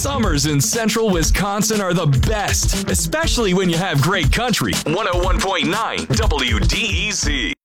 Summers in central Wisconsin are the best, especially when you have great country. 101.9 WDEZ.